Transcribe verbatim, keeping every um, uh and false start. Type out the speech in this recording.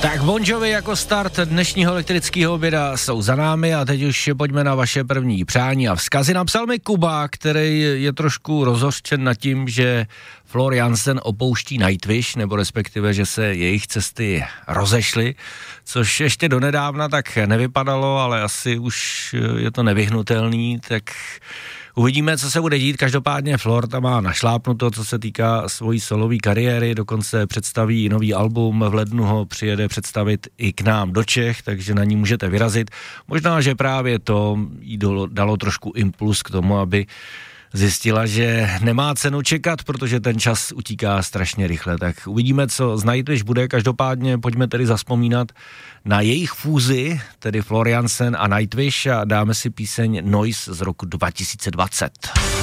Tak Bon Jovi jako start dnešního elektrického oběda jsou za námi a teď už pojďme na vaše první přání a vzkazy. Napsal mi Kuba, který je trošku rozhořčen nad tím, že Floor Jansen opouští Nightwish, nebo respektive, že se jejich cesty rozešly, což ještě donedávna tak nevypadalo, ale asi už je to nevyhnutelný, tak uvidíme, co se bude dít. Každopádně Floor tam má našlápnuto, co se týká svojí solové kariéry, dokonce představí nový album, v lednu ho přijede představit i k nám do Čech, takže na ní můžete vyrazit. Možná, že právě to jí dalo trošku impuls k tomu, aby zjistila, že nemá cenu čekat, protože ten čas utíká strašně rychle. Tak uvidíme, co z Nightwish bude. Každopádně pojďme tedy zazpomínat na jejich fúzi, tedy Floor Jansen a Nightwish, a dáme si píseň Noise z roku dva tisíce dvacet.